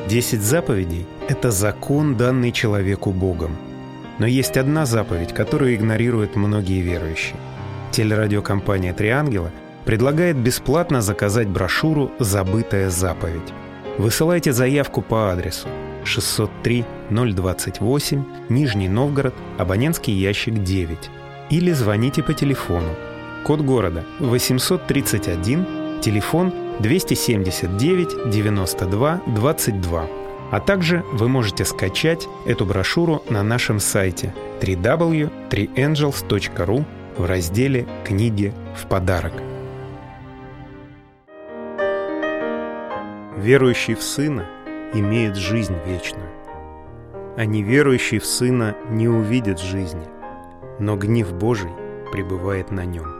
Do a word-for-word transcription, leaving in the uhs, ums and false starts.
Десять заповедей – это закон, данный человеку Богом. Но есть одна заповедь, которую игнорируют многие верующие. Телерадиокомпания «Три ангела» предлагает бесплатно заказать брошюру «Забытая заповедь». Высылайте заявку по адресу шестьсот три ноль двадцать восемь, Нижний Новгород, абонентский ящик девять. Или звоните по телефону. Код города восемьсот тридцать один, телефон двести семьдесят девять девяносто два двадцать два. А также вы можете скачать эту брошюру на нашем сайте дабл ю дабл ю дабл ю точка три энджелс точка ру в разделе «Книги в подарок». Верующий в Сына имеет жизнь вечную, а неверующий в Сына не увидит жизни, но гнев Божий пребывает на нем.